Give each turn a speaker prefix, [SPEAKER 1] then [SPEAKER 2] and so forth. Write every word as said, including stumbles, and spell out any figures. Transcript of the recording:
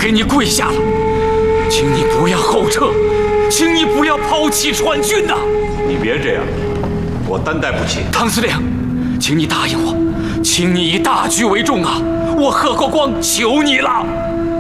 [SPEAKER 1] 给你跪下了，请你不要后撤，请你不要抛弃川军呐！
[SPEAKER 2] 你别这样，我担待不起。
[SPEAKER 1] 唐司令，请你答应我，请你以大局为重啊！我贺国光求你了。